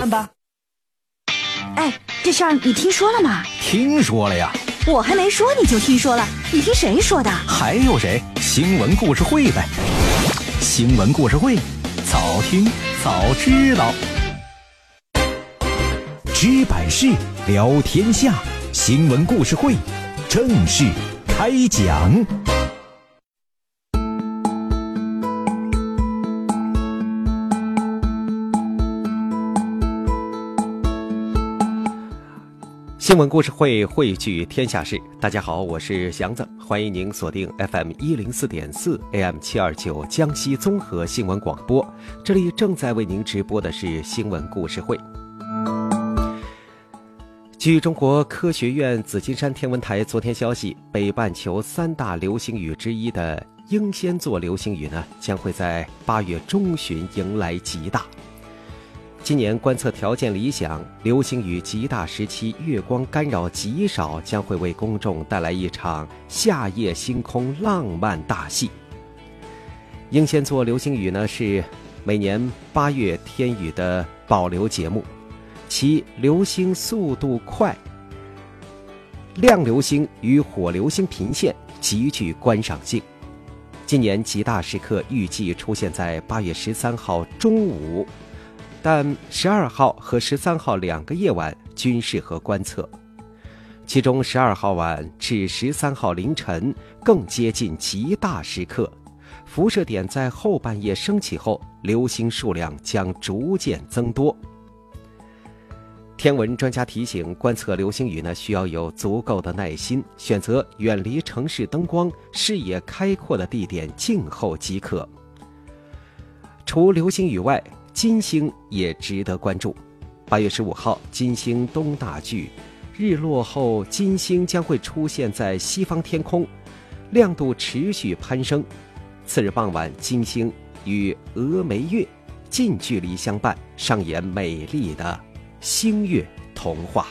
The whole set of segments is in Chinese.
看吧。 哎，这事儿你听说了吗？ 听说了呀。 我还没说你就听说了，你听谁说的？ 还有谁？新闻故事会呗。新闻故事会，早听早知道。知百事，聊天下。新闻故事会正式开讲。 新闻故事会汇聚天下事，大家好，我是祥子，欢迎您锁定 FM104.4 AM729 江西综合新闻广播，这里正在为您直播的是新闻故事会。据中国科学院紫金山天文台昨天消息，北半球3大流星雨之一的英仙座流星雨呢，将会在8月中旬迎来极大。今年观测条件理想，流星雨极大时期月光干扰极少，将会为公众带来一场夏夜星空浪漫大戏。英仙座流星雨呢，是每年8月天宇的保留节目，其流星速度快，亮流星与火流星频现，极具观赏性。今年极大时刻预计出现在8月13号中午，但12号和13号2个夜晚均适合观测，其中12号晚至13号凌晨更接近极大时刻，辐射点在后半夜升起后，流星数量将逐渐增多。天文专家提醒，观测流星雨呢，需要有足够的耐心，选择远离城市灯光、视野开阔的地点静候即可。除流星雨外，金星也值得关注。8月15号，金星东大距，日落后金星将会出现在西方天空，亮度持续攀升。次日傍晚，金星与峨眉月近距离相伴，上演美丽的星月童话。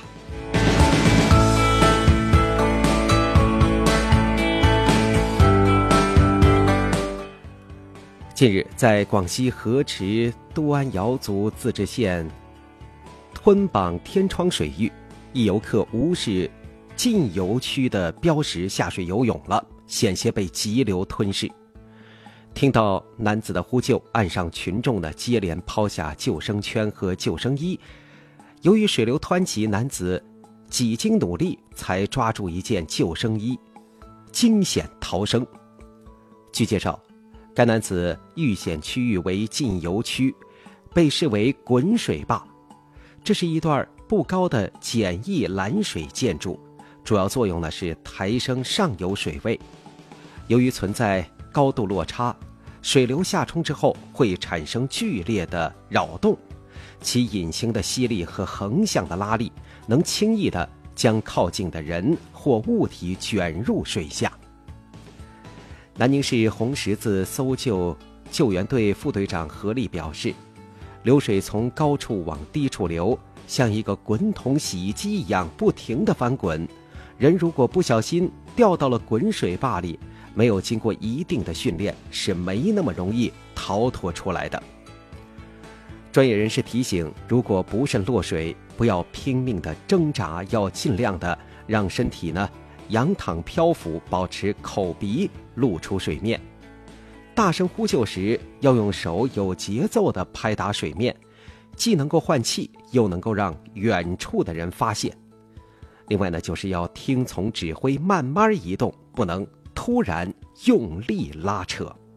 近日，在广西河池都安瑶族自治县吞榜天窗水域，一游客无视禁游区的标识下水游泳了，险些被急流吞噬。听到男子的呼救，岸上群众呢接连抛下救生圈和救生衣。由于水流湍急，男子几经努力才抓住一件救生衣，惊险逃生。据介绍，该男子遇险区域为禁游区，被视为滚水坝。这是一段不高的简易拦水建筑，主要作用呢是抬升上游水位。由于存在高度落差，水流下冲之后会产生剧烈的扰动，其隐形的吸力和横向的拉力能轻易地将靠近的人或物体卷入水下。南宁市红十字搜救救援队副队长何力表示，流水从高处往低处流，像一个滚筒洗衣机一样不停地翻滚，人如果不小心掉到了滚水坝里，没有经过一定的训练，是没那么容易逃脱出来的。专业人士提醒，如果不慎落水，不要拼命的挣扎，要尽量的让身体呢仰躺漂浮，保持口鼻露出水面。大声呼救时，要用手有节奏地拍打水面，既能够换气，又能够让远处的人发现。另外呢，就是要听从指挥，慢慢移动，不能突然用力拉扯。